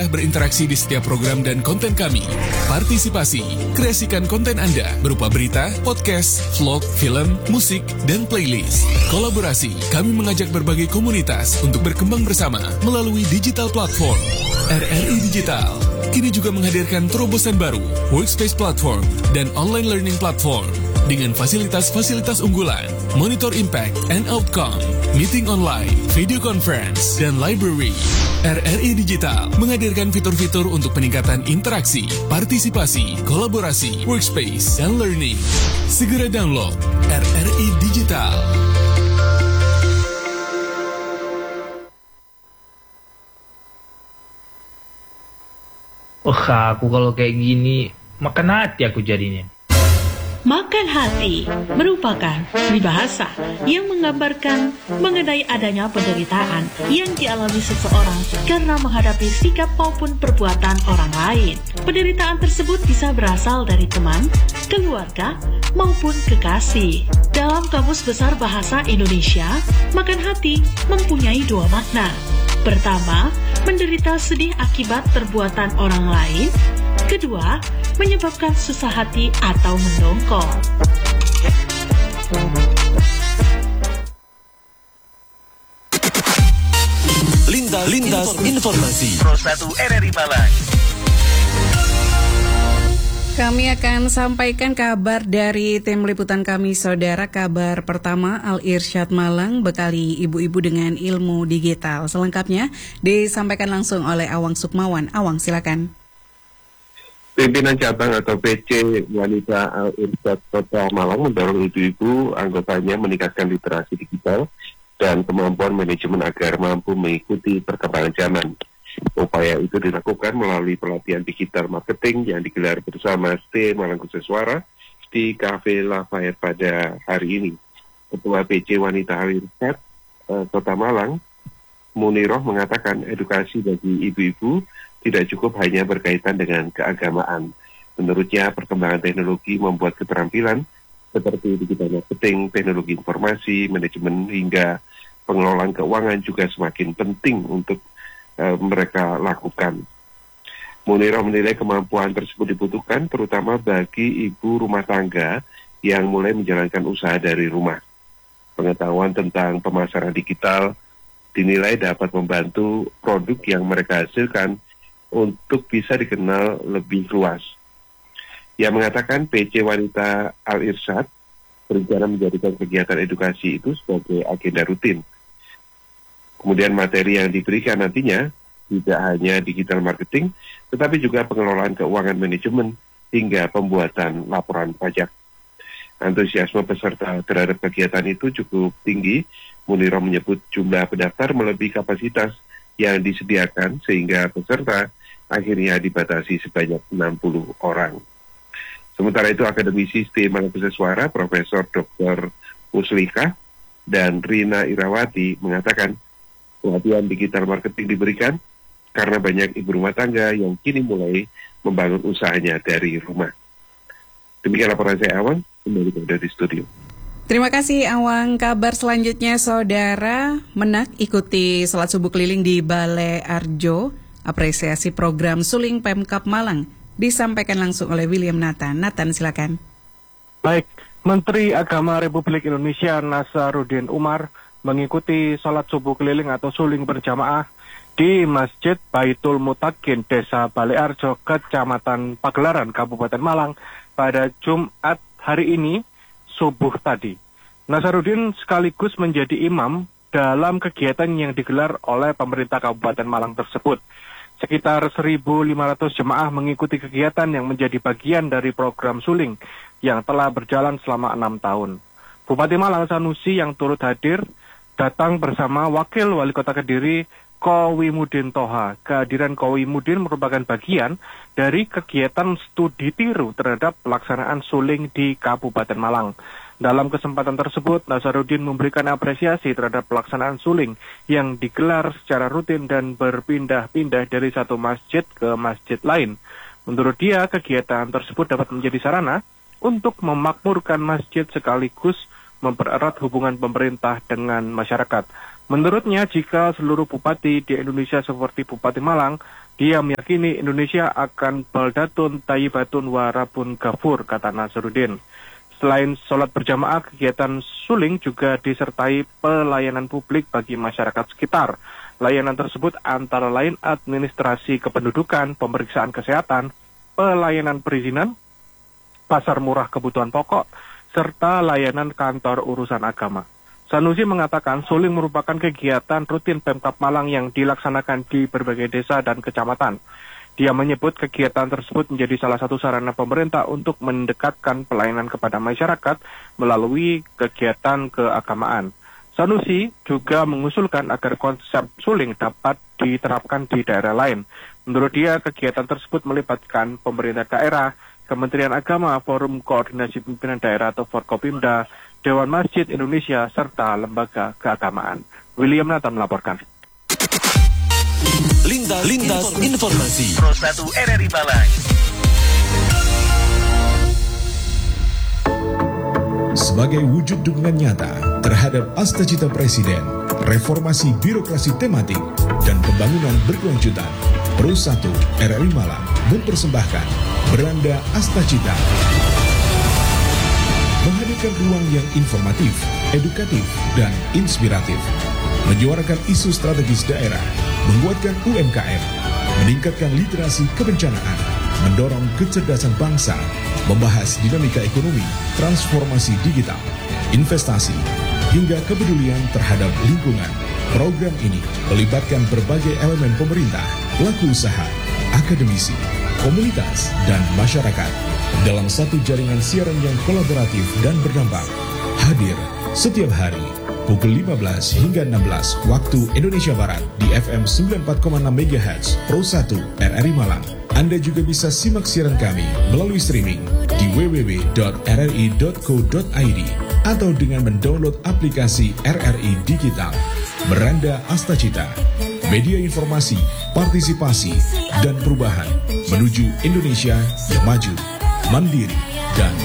mudah berinteraksi di setiap program dan konten kami. Partisipasi, kreasikan konten Anda berupa berita, podcast, vlog, film, musik, dan playlist. Kolaborasi, kami mengajak berbagai komunitas untuk berkembang bersama melalui digital platform. RRI Digital kini juga menghadirkan terobosan baru, workspace platform, dan online learning platform. Dengan fasilitas-fasilitas unggulan, monitor impact and outcome, meeting online, video conference, dan library. RRI Digital menghadirkan fitur-fitur untuk peningkatan interaksi, partisipasi, kolaborasi, workspace, dan learning. Segera download RRI Digital. Aku kalau kayak gini, makan hati aku jadinya. Makan hati merupakan peribahasa yang menggambarkan mengenai adanya penderitaan yang dialami seseorang karena menghadapi sikap maupun perbuatan orang lain. Penderitaan tersebut bisa berasal dari teman, keluarga, maupun kekasih. Dalam Kamus Besar Bahasa Indonesia, makan hati mempunyai dua makna. Pertama, menderita sedih akibat perbuatan orang lain. Kedua, menyebabkan susah hati atau mendongkol. Lintas informasi. Pro 1 RRI Malang. Kami akan sampaikan kabar dari tim liputan kami, saudara. Kabar pertama, Al-Irsyad Malang bekali ibu-ibu dengan ilmu digital. Selengkapnya disampaikan langsung oleh Awang Sukmawan. Awang, silakan. Pimpinan cabang atau PC Wanita Al-Irsyad Kota Malang mendorong ibu-ibu anggotanya meningkatkan literasi digital dan kemampuan manajemen agar mampu mengikuti perkembangan zaman. Upaya itu dilakukan melalui pelatihan digital marketing yang digelar bersama ST Malang Khususwara di Cafe Lafayette pada hari ini. Ketua PC Wanita Al-Irsyad Kota Malang, Muniroh, mengatakan edukasi bagi ibu-ibu tidak cukup hanya berkaitan dengan keagamaan. Menurutnya, perkembangan teknologi membuat keterampilan seperti digital marketing, teknologi informasi, manajemen, hingga pengelolaan keuangan juga semakin penting untuk mereka lakukan. Muniroh menilai kemampuan tersebut dibutuhkan terutama bagi ibu rumah tangga yang mulai menjalankan usaha dari rumah. Pengetahuan tentang pemasaran digital dinilai dapat membantu produk yang mereka hasilkan untuk bisa dikenal lebih luas. Ia mengatakan PC Wanita Al-Irsyad berencana menjadikan kegiatan edukasi itu sebagai agenda rutin. Kemudian materi yang diberikan nantinya tidak hanya digital marketing, tetapi juga pengelolaan keuangan manajemen hingga pembuatan laporan pajak. Antusiasme peserta terhadap kegiatan itu cukup tinggi. Muniroh menyebut jumlah pendaftar melebihi kapasitas yang disediakan sehingga peserta akhirnya dibatasi sebanyak 60 orang. Sementara itu, akademisi ST Malang Khususwara Profesor Dr. Muslika dan Rina Irawati mengatakan pelatihan digital marketing diberikan karena banyak ibu rumah tangga yang kini mulai membangun usahanya dari rumah. Demikian laporan saya, Awang, kembali dari studio. Terima kasih, Awang. Kabar selanjutnya, saudara, Menak ikuti salat subuh keliling di Balai Arjo. Apresiasi program Suling Pemkab Malang disampaikan langsung oleh William Nathan. Nathan, silakan. Baik, Menteri Agama Republik Indonesia Nasaruddin Umar mengikuti salat subuh keliling atau suling berjamaah di Masjid Baitul Mutakin, Desa Balai Arjo, Kecamatan Pagelaran, Kabupaten Malang pada Jumat hari ini subuh tadi. Nasaruddin sekaligus menjadi imam dalam kegiatan yang digelar oleh pemerintah Kabupaten Malang tersebut. Sekitar 1.500 jemaah mengikuti kegiatan yang menjadi bagian dari program suling yang telah berjalan selama 6 tahun. Bupati Malang Sanusi yang turut hadir datang bersama Wakil Wali Kota Kediri Ko Wimudin Toha. Kehadiran Ko Wimudin merupakan bagian dari kegiatan studi tiru terhadap pelaksanaan suling di Kabupaten Malang. Dalam kesempatan tersebut, Nasaruddin memberikan apresiasi terhadap pelaksanaan suling yang digelar secara rutin dan berpindah-pindah dari satu masjid ke masjid lain. Menurut dia, kegiatan tersebut dapat menjadi sarana untuk memakmurkan masjid sekaligus mempererat hubungan pemerintah dengan masyarakat. Menurutnya, jika seluruh bupati di Indonesia seperti Bupati Malang Dia meyakini Indonesia akan baldatun tayyibatun warabun ghafur, kata Nasaruddin. Selain sholat berjamaah, kegiatan suling juga disertai pelayanan publik bagi masyarakat sekitar. Layanan tersebut antara lain administrasi kependudukan, pemeriksaan kesehatan, pelayanan perizinan, pasar murah kebutuhan pokok, serta layanan kantor urusan agama. Sanusi mengatakan suling merupakan kegiatan rutin Pemkab Malang yang dilaksanakan di berbagai desa dan kecamatan. Dia menyebut kegiatan tersebut menjadi salah satu sarana pemerintah untuk mendekatkan pelayanan kepada masyarakat melalui kegiatan keagamaan. Sanusi juga mengusulkan agar konsep suling dapat diterapkan di daerah lain. Menurut dia, kegiatan tersebut melibatkan pemerintah daerah, Kementerian Agama, Forum Koordinasi Pimpinan Daerah atau Forkopimda, Dewan Masjid Indonesia, serta lembaga keagamaan. William Nathan melaporkan. Lintas Informasi Pro 1 RRI Malang. Sebagai wujud dukungan nyata terhadap Astacita Presiden, reformasi birokrasi tematik, dan pembangunan berkelanjutan, Pro 1 RRI Malang mempersembahkan Beranda Astacita. Menghadirkan ruang yang informatif, edukatif, dan inspiratif. Menyuarakan isu strategis daerah, menguatkan UMKM, meningkatkan literasi kebencanaan, mendorong kecerdasan bangsa, membahas dinamika ekonomi, transformasi digital, investasi, hingga kepedulian terhadap lingkungan. Program ini melibatkan berbagai elemen pemerintah, pelaku usaha, akademisi, komunitas, dan masyarakat dalam satu jaringan siaran yang kolaboratif dan berdampak. Hadir setiap hari pukul 15 hingga 16 waktu Indonesia Barat di FM 94,6 MHz Pro 1 RRI Malang. Anda juga bisa simak siaran kami melalui streaming di www.rri.co.id atau dengan mendownload aplikasi RRI Digital. Beranda Astacita, media informasi, partisipasi, dan perubahan menuju Indonesia yang maju, mandiri, dan